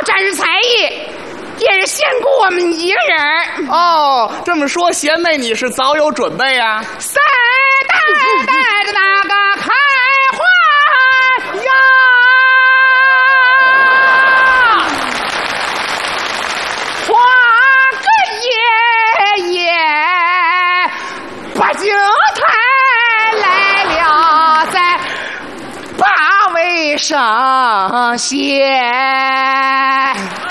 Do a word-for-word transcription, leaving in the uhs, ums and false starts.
展示才艺，也是先顾我们一个人。 哦，这么说，贤妹你是早有准备啊？ 三代带着那个开花呀，花个爷爷把酒抬来了，在八位上仙。